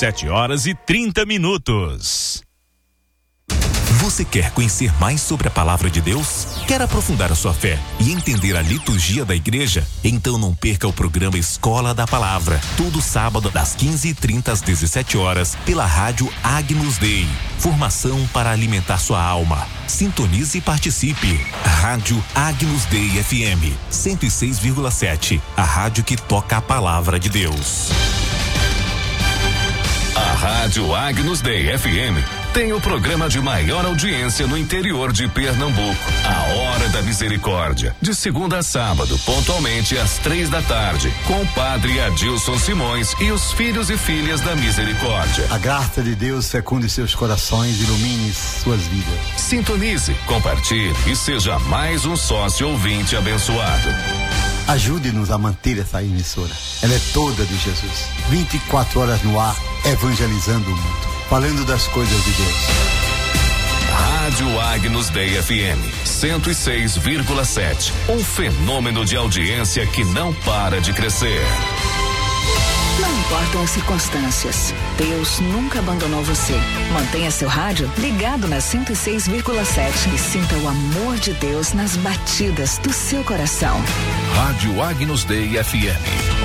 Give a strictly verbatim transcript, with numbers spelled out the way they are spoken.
sete horas e trinta minutos. Você quer conhecer mais sobre a palavra de Deus? Quer aprofundar a sua fé e entender a liturgia da igreja? Então não perca o programa Escola da Palavra, todo sábado das quinze e trinta às dezessete horas, pela rádio Agnus Dei. Formação para alimentar sua alma. Sintonize e participe. Rádio Agnus Dei F M cento e seis vírgula sete, a rádio que toca a palavra de Deus. A Rádio Agnus Dei F M tem o programa de maior audiência no interior de Pernambuco. A Hora da Misericórdia, de segunda a sábado, pontualmente às três da tarde, com o padre Adilson Simões e os filhos e filhas da Misericórdia. A graça de Deus fecunde seus corações, ilumine suas vidas. Sintonize, compartilhe e seja mais um sócio ouvinte abençoado. Ajude-nos a manter essa emissora. Ela é toda de Jesus. vinte e quatro horas no ar, evangelizando o mundo, falando das coisas de Deus. Rádio Agnus Dei F M cento e seis vírgula sete. Um fenômeno de audiência que não para de crescer. Não importam as circunstâncias, Deus nunca abandonou você. Mantenha seu rádio ligado na cento e seis vírgula sete e sinta o amor de Deus nas batidas do seu coração. Rádio Agnus Dei F M.